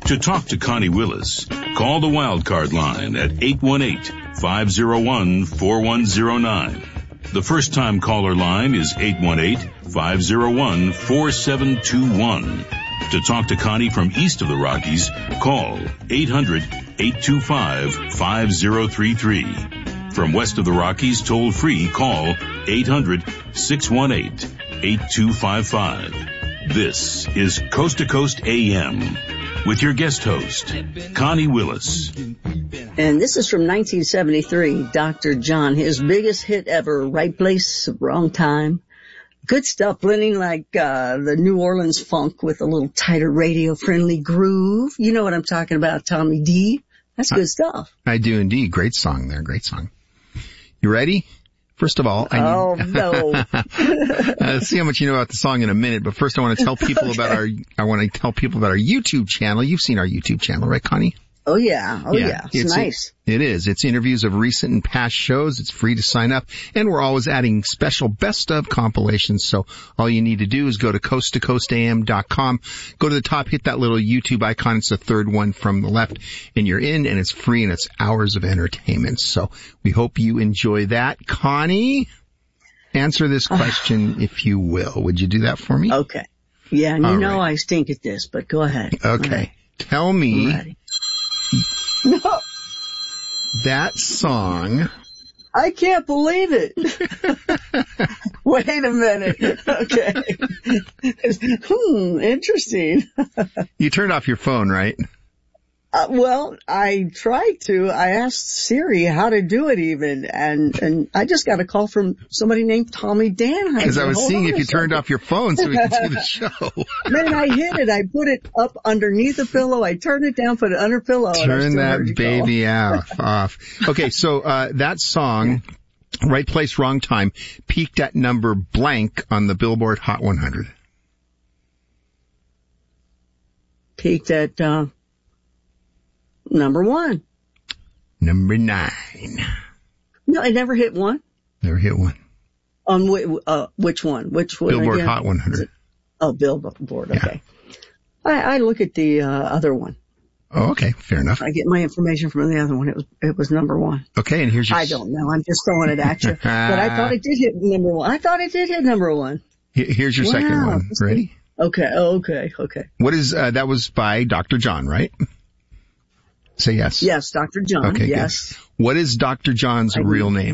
To talk to Connie Willis, call the Wildcard line at 818-501-4109. The first-time caller line is 818-501-4721. To talk to Connie from east of the Rockies, call 800-825-5033. From west of the Rockies, toll-free, call 800-618-8255. This is Coast to Coast AM with your guest host, Connie Willis. And this is from 1973, Dr. John, his biggest hit ever, Right Place, Wrong Time. Good stuff, blending like the New Orleans funk with a little tighter radio-friendly groove. You know what I'm talking about, Tommy D. That's good stuff. I do indeed. Great song there. Great song. You ready? First of all, no. See how much you know about the song in a minute, but first I want to tell people about our YouTube channel. You've seen our YouTube channel, right, Connie? Oh yeah. It's nice. It is. It's interviews of recent and past shows. It's free to sign up, and we're always adding special best of compilations. So all you need to do is go to coasttocoastam.com, go to the top, hit that little YouTube icon. It's the third one from the left, and you're in, and it's free, and it's hours of entertainment. So we hope you enjoy that. Connie, answer this question if you will. Would you do that for me? Okay. Yeah, and you know I stink at this, but go ahead. Okay. Right. Tell me. No. That song. I can't believe it. Wait a minute. Okay. Interesting. You turned off your phone, right? Well, I tried to. I asked Siri how to do it even, and I just got a call from somebody named Tommy Dan. Because I was seeing if you turned off your phone so we could see the show. Man, I hit it. I put it up underneath the pillow. I turned it down, put it under pillow. Turn that baby off. Okay, so that song, Right Place, Wrong Time, peaked at number blank on the Billboard Hot 100. Peaked at number 1. Number 9. No, it never hit 1. Never hit 1. On which one? Which one? Billboard again? Hot 100. Oh, Billboard. Okay. Yeah. I look at the other one. Oh, okay. Fair enough. I get my information from the other one. It was number 1. Okay, and here's your... I don't know. I'm just throwing it at you. But I thought it did hit number 1. Number 1. Here's your second one. Ready? Okay. Okay. What is, that was by Dr. John, right? Say yes. Yes, Dr. John. Okay, yes. Good. What is Dr. John's real name?